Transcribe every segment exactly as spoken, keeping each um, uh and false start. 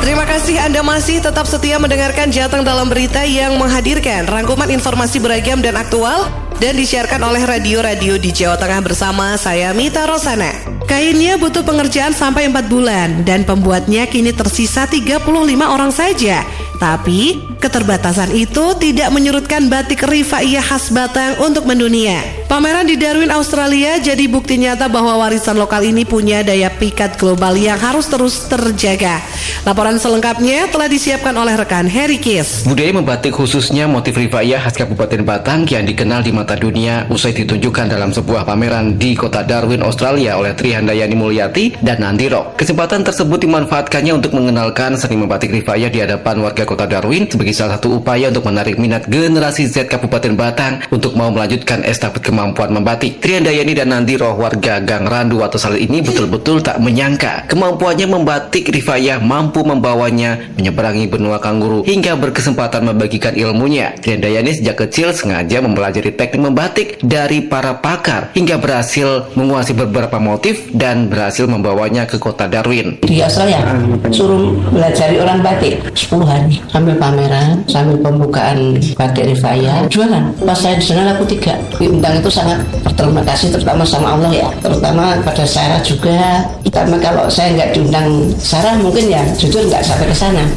Terima kasih Anda masih tetap setia mendengarkan Jateng Dalam Berita yang menghadirkan rangkuman informasi beragam dan aktual dan disiarkan oleh radio-radio di Jawa Tengah bersama saya Mita Rosana. Kainnya butuh pengerjaan sampai empat bulan dan pembuatnya kini tersisa tiga puluh lima orang saja. Tapi keterbatasan itu tidak menyurutkan batik Rifaiyah khas Batang untuk mendunia. Pameran di Darwin, Australia jadi bukti nyata bahwa warisan lokal ini punya daya pikat global yang harus terus terjaga. Laporan selengkapnya telah disiapkan oleh rekan Harry Kiss. Budaya membatik khususnya motif Rifaiyah khas Kabupaten Batang yang dikenal di mata dunia usai ditunjukkan dalam sebuah pameran di kota Darwin, Australia oleh Tri Handayani Mulyati dan Nandiro. Kesempatan tersebut dimanfaatkannya untuk mengenalkan seni membatik Rifaiyah di hadapan warga kota Darwin sebagai salah satu upaya untuk menarik minat generasi Z Kabupaten Batang untuk mau melanjutkan estafet kemampuan membatik. Tri Handayani dan Nandiro, warga Gang Randu atau Salit ini betul-betul tak menyangka kemampuannya membatik Rifaiyah mampu membawanya menyeberangi benua kanguru hingga berkesempatan membagikan ilmunya. Tri Handayani sejak kecil sengaja mempelajari teknik membatik dari para pakar hingga berhasil menguasai beberapa motif dan berhasil membawanya ke kota Darwin. Di Australia suruh belajar orang batik sepuluh hari sambil pameran, sambil pembukaan batik Rifaiyah, jualan. Pas saya di sana laku tiga. Bintang itu sangat berterima kasih terutama sama Allah ya, terutama pada Sarah juga. Terutama kalau saya nggak diundang Sarah mungkin ya jujur nggak sampai ke sana.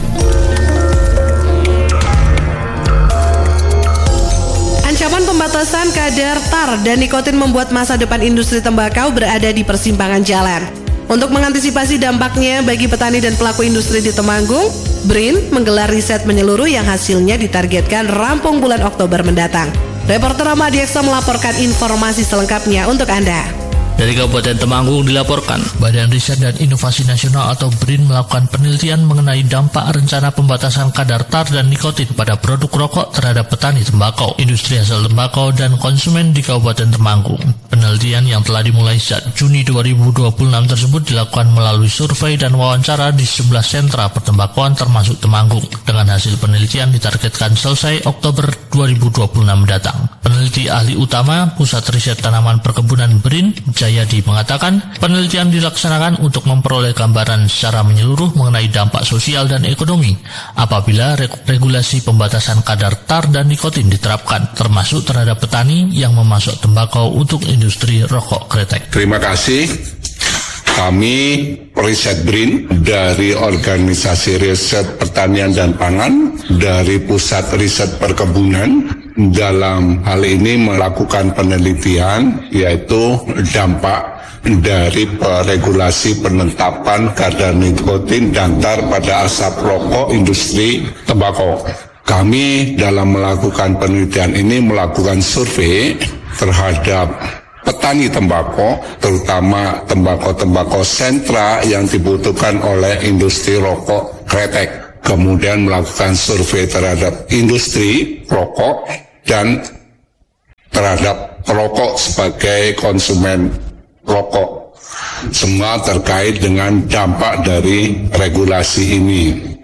Ancaman pembatasan kadar tar dan nikotin membuat masa depan industri tembakau berada di persimpangan jalan. Untuk mengantisipasi dampaknya bagi petani dan pelaku industri di Temanggung, B R I N menggelar riset menyeluruh yang hasilnya ditargetkan rampung bulan Oktober mendatang. Reporter Rama Adiaksa melaporkan informasi selengkapnya untuk Anda. Dari Kabupaten Temanggung dilaporkan, Badan Riset dan Inovasi Nasional atau B R I N melakukan penelitian mengenai dampak rencana pembatasan kadar tar dan nikotin pada produk rokok terhadap petani tembakau, industri hasil tembakau, dan konsumen di Kabupaten Temanggung. Penelitian yang telah dimulai sejak Juni dua ribu dua puluh enam tersebut dilakukan melalui survei dan wawancara di sebelas sentra pertembakauan termasuk Temanggung. Dengan hasil penelitian ditargetkan selesai Oktober dua ribu dua puluh enam mendatang. Peneliti ahli utama Pusat Riset Tanaman Perkebunan B R I N, Jayadi, mengatakan penelitian dilaksanakan untuk memperoleh gambaran secara menyeluruh mengenai dampak sosial dan ekonomi apabila regulasi pembatasan kadar tar dan nikotin diterapkan, termasuk terhadap petani yang memasok tembakau untuk industri rokok kretek. Terima kasih. Kami riset B R I N dari Organisasi Riset Pertanian dan Pangan, dari Pusat Riset Perkebunan, dalam hal ini melakukan penelitian yaitu dampak dari regulasi penetapan kadar nikotin dan tar pada asap rokok industri tembakau. Kami dalam melakukan penelitian ini melakukan survei terhadap petani tembakau, terutama tembakau-tembakau sentra yang dibutuhkan oleh industri rokok kretek. Kemudian melakukan survei terhadap industri rokok dan terhadap rokok sebagai konsumen rokok. Semua terkait dengan dampak dari regulasi ini.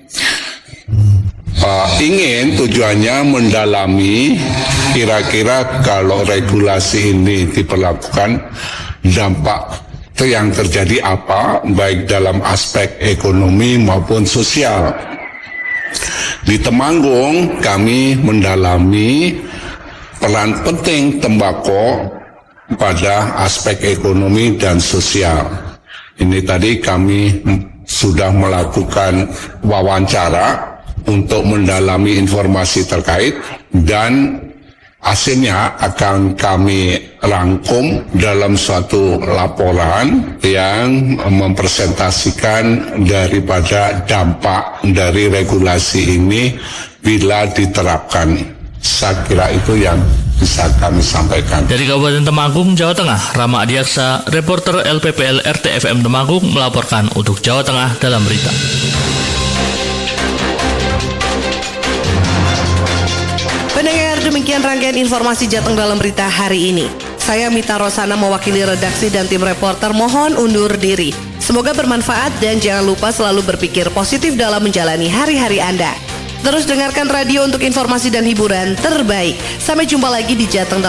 Uh, ingin tujuannya mendalami kira-kira kalau regulasi ini diperlakukan dampak yang terjadi apa, baik dalam aspek ekonomi maupun sosial. Di Temanggung kami mendalami peran penting tembakau pada aspek ekonomi dan sosial. Ini tadi kami sudah melakukan wawancara untuk mendalami informasi terkait dan hasilnya akan kami rangkum dalam suatu laporan yang mempresentasikan daripada dampak dari regulasi ini bila diterapkan. Saya kira itu yang bisa kami sampaikan. Dari Kabupaten Temanggung, Jawa Tengah, Rama Adiaksa, reporter L P P L R T F M Temanggung melaporkan untuk Jawa Tengah Dalam Berita. Pendengar, demikian rangkaian informasi Jateng Dalam Berita hari ini. Saya Mita Rosana mewakili redaksi dan tim reporter mohon undur diri. Semoga bermanfaat dan jangan lupa selalu berpikir positif dalam menjalani hari-hari Anda. Terus dengarkan radio untuk informasi dan hiburan terbaik. Sampai jumpa lagi di Jateng